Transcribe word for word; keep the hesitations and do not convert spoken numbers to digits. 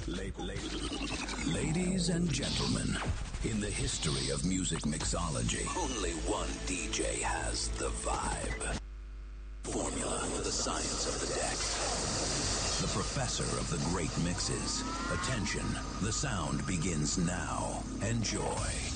Ladies and gentlemen, in the history of music mixology, only one D J has the vibe. Formula for the science of the deck. The professor of the great mixes. Attention, the sound begins now. Enjoy.